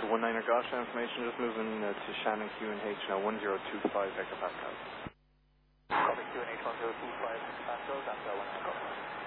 to 19er Gosh, information just moving to Shannon QNH now 1025 hectopascals. Copy QNH 1025 hectopascals, that's 1 Echo.